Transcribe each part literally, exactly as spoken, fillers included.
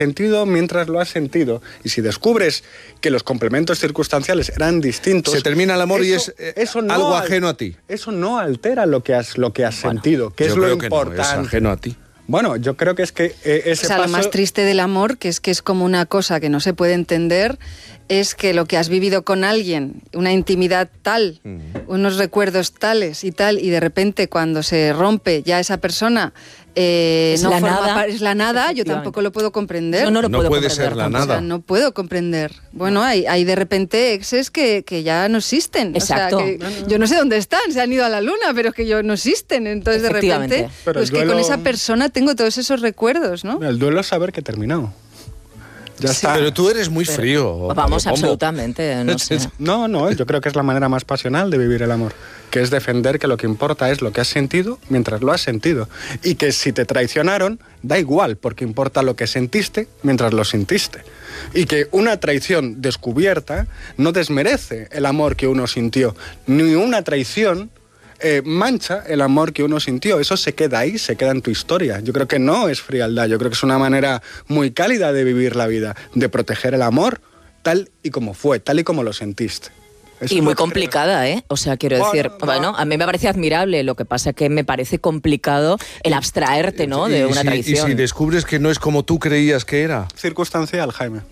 sentido mientras lo has sentido. Y si descubres que los complementos circunstanciales eran distintos... Se termina el amor eso, y es eh, eso no algo ajeno a ti. Eso no altera lo que has, lo que has bueno, sentido, que es lo importante. Que no, es ajeno a ti. Bueno, yo creo que es que eh, ese o sea, paso... lo más triste del amor, que es que es como una cosa que no se puede entender, es que lo que has vivido con alguien, una intimidad tal, uh-huh. unos recuerdos tales y tal, y de repente cuando se rompe ya esa persona... Eh, es, no la forma nada, es la nada, yo tampoco lo puedo comprender. No, no, lo no puedo puede comprender, ser la tampoco. nada. O sea, no puedo comprender. Bueno, hay, hay de repente exes que, que ya no existen. Exacto. O sea, que no, no. Yo no sé dónde están, se han ido a la luna, pero es que yo no existen. Entonces, de repente, pues duelo... que con esa persona tengo todos esos recuerdos, ¿no? El duelo es saber que he terminado. Ya sí, está. Pero tú eres muy pero, frío. Vamos, absolutamente. No, sé. no, no, yo creo que es la manera más pasional de vivir el amor, que es defender que lo que importa es lo que has sentido mientras lo has sentido. Y que si te traicionaron, da igual, porque importa lo que sentiste mientras lo sentiste. Y que una traición descubierta no desmerece el amor que uno sintió, ni una traición... Eh, mancha el amor que uno sintió. Eso se queda ahí, se queda en tu historia. Yo creo que no es frialdad, yo creo que es una manera muy cálida de vivir la vida, de proteger el amor tal y como fue, tal y como lo sentiste. Eso y muy complicada, ¿eh? O sea, quiero bueno, decir, no. bueno, a mí me parece admirable, lo que pasa es que me parece complicado el abstraerte, ¿no?, de una si, traición. Y si descubres que no es como tú creías que era. Circunstancial, Jaime.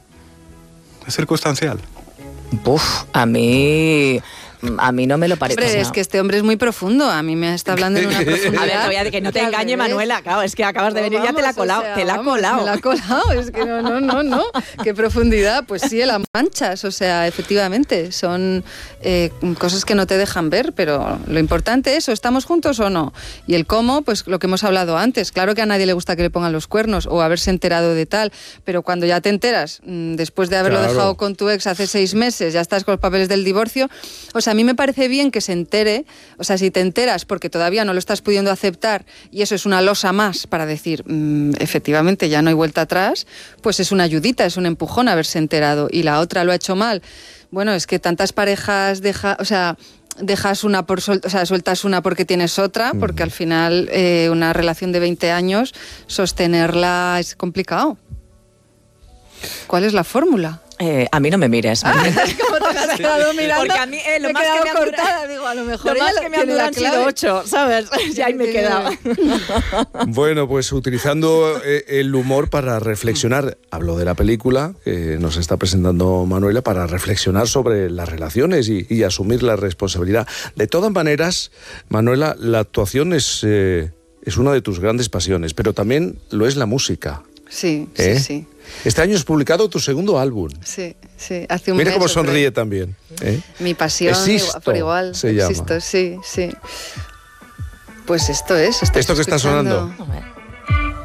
Es circunstancial. Uf, a mí... A mí no me lo parece. Hombre, es que este hombre es muy profundo. A mí me está hablando en una profundidad. A ver, todavía de que no te engañe, Manuela. Claro, es que acabas de venir y ya te la ha colado. O sea, te la ha vamos, colado. Me la ha colado. Es que no, no, no, no. Qué profundidad. Pues sí, las manchas. O sea, efectivamente, son eh, cosas que no te dejan ver, pero lo importante es, ¿o estamos juntos o no? Y el cómo, pues lo que hemos hablado antes. Claro que a nadie le gusta que le pongan los cuernos o haberse enterado de tal, pero cuando ya te enteras, después de haberlo claro. dejado con tu ex hace seis meses, ya estás con los papeles del divorcio. O sea, a mí me parece bien que se entere, o sea, si te enteras porque todavía no lo estás pudiendo aceptar y eso es una losa más para decir, mmm, efectivamente ya no hay vuelta atrás, pues es una ayudita, es un empujón haberse enterado. Y la otra lo ha hecho mal. Bueno, es que tantas parejas deja, o sea, dejas una por sol, o sea, sueltas una porque tienes otra, porque al final eh, una relación de veinte años sostenerla es complicado. ¿Cuál es la fórmula? Eh, a mí no me mires. Ah, ¿cómo te has quedado mirando? Porque a mí eh, lo me más he que me han cortada, durado, digo, a lo mejor lo más que me han durado han sido ocho, ¿sabes? Ya ahí me he quedado. Bueno, pues utilizando eh, el humor para reflexionar, hablo de la película que nos está presentando Manuela, para reflexionar sobre las relaciones y, y asumir la responsabilidad. De todas maneras, Manuela, la actuación es, eh, es una de tus grandes pasiones, pero también lo es la música. Sí, ¿Eh? sí, sí. Este año has publicado tu segundo álbum. Sí, sí, hace un Mira mes. cómo sonríe creo. también. ¿eh? Mi pasión, Existo, por igual. se Existo, llama. sí, sí. Pues esto es. ¿Esto que está sonando? A ver.